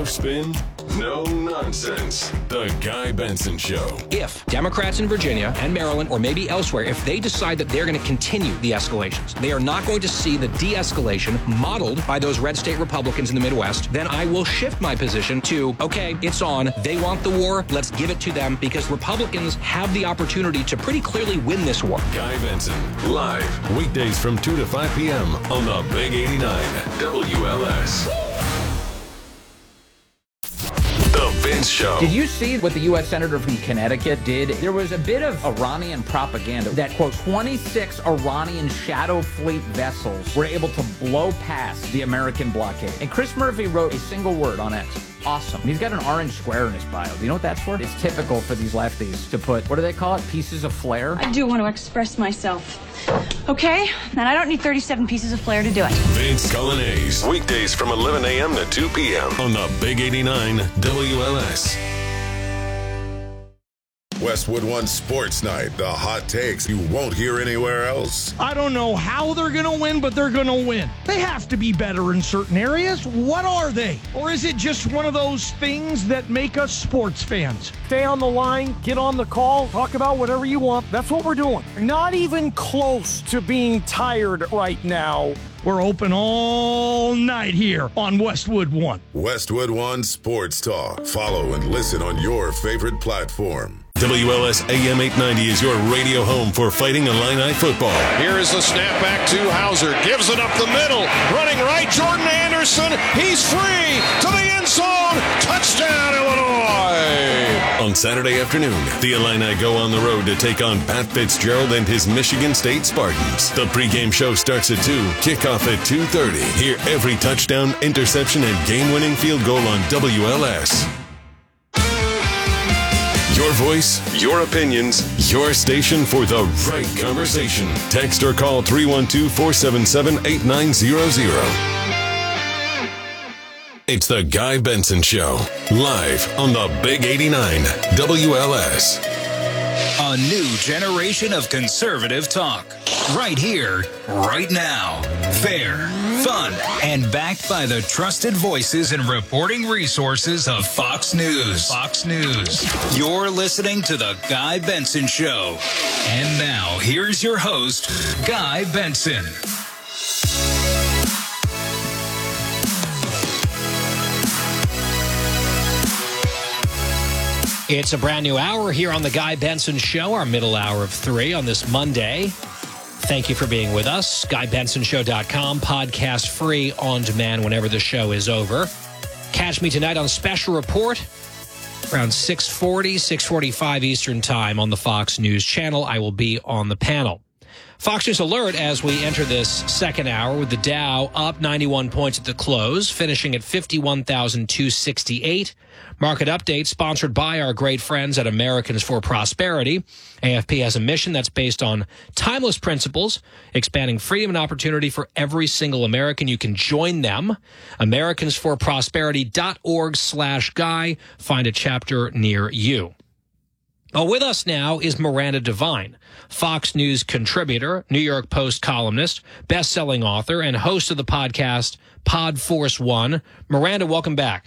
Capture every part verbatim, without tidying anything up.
No spin, no nonsense. The Guy Benson Show. If Democrats in Virginia and Maryland, or maybe elsewhere, if they decide that they're going to continue the escalations, they are not going to see the de-escalation modeled by those red state Republicans in the Midwest, then I will shift my position to, okay, it's on. They want the war. Let's give it to them, because Republicans have the opportunity to pretty clearly win this war. Guy Benson, live, weekdays from two to five p.m. on the Big eighty-nine W L S. The Vince Show. Did you see what the U S Senator from Connecticut did? There was a bit of Iranian propaganda that, quote, twenty-six Iranian shadow fleet vessels were able to blow past the American blockade. And Chris Murphy wrote a single word on X. Awesome. And he's got an orange square in his bio. Do you know what that's for? It's typical for these lefties to put, what do they call it? Pieces of flair? I do want to express myself. Okay? And I don't need thirty-seven pieces of flair to do it. Vince Colonnese. Weekdays from eleven a.m. to two p.m. on the Big eighty-nine W L S. Westwood One Sports Night. The hot takes you won't hear anywhere else. I don't know how they're going to win, but they're going to win. They have to be better in certain areas. What are they? Or is it just one of those things that make us sports fans? Stay on the line, get on the call, talk about whatever you want. That's what we're doing. Not even close to being tired right now. We're open all night here on Westwood One. Westwood One Sports Talk. Follow and listen on your favorite platform. W L S A M eight ninety is your radio home for Fighting Illini football. Here is the snap back to Hauser. Gives it up the middle. Running right, Jordan Anderson. He's free to the end zone. Touchdown, Illinois. On Saturday afternoon, the Illini go on the road to take on Pat Fitzgerald and his Michigan State Spartans. The pregame show starts at two, kickoff at two thirty. Hear every touchdown, interception, and game-winning field goal on W L S. Your voice, your opinions, your station for the right conversation. Text or call three one two, four seven seven, eight nine zero zero. It's the Guy Benson Show, live on the Big eighty-nine W L S. A new generation of conservative talk. Right here, right now. Fair, fun, and backed by the trusted voices and reporting resources of Fox News. Fox News. You're listening to the Guy Benson Show. And now, here's your host, Guy Benson. It's a brand new hour here on the Guy Benson Show, our middle hour of three on this Monday. Thank you for being with us. Guy Benson Show dot com, podcast free on demand whenever the show is over. Catch me tonight on Special Report around six forty, six forty-five Eastern Time on the Fox News channel. I will be on the panel. Fox News Alert as we enter this second hour with the Dow up ninety-one points at the close, finishing at fifty-one thousand two hundred sixty-eight. Market update sponsored by our great friends at Americans for Prosperity. A F P has a mission that's based on timeless principles, expanding freedom and opportunity for every single American. You can join them. Americans for Prosperity dot org slash guy. Find a chapter near you. Well, with us now is Miranda Devine, Fox News contributor, New York Post columnist, best-selling author, and host of the podcast Pod Force One. Miranda, welcome back.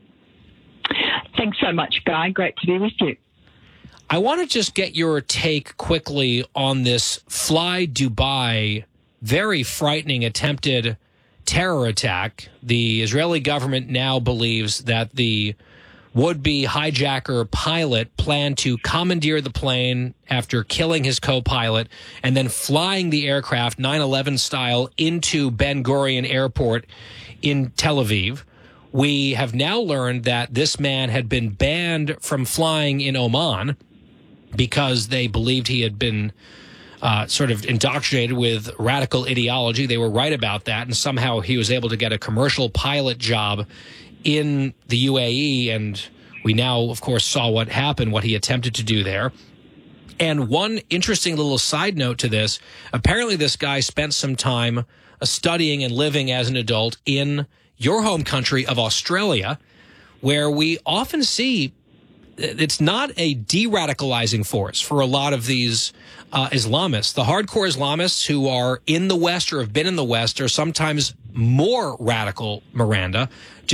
Thanks so much, Guy. Great to be with you. I want to just get your take quickly on this Fly Dubai, very frightening attempted terror attack. The Israeli government now believes that the would-be hijacker pilot planned to commandeer the plane after killing his co-pilot and then flying the aircraft nine eleven style into Ben Gurion Airport in Tel Aviv. We have now learned that this man had been banned from flying in Oman because they believed he had been uh, sort of indoctrinated with radical ideology. They were right about that, and somehow he was able to get a commercial pilot job in the U A E, and we now, of course, saw what happened, what he attempted to do there. And one interesting little side note to this, apparently this guy spent some time uh, studying and living as an adult in your home country of Australia, where we often see it's not a de-radicalizing force for a lot of these uh, Islamists. The hardcore Islamists who are in the West or have been in the West are sometimes more radical, Miranda,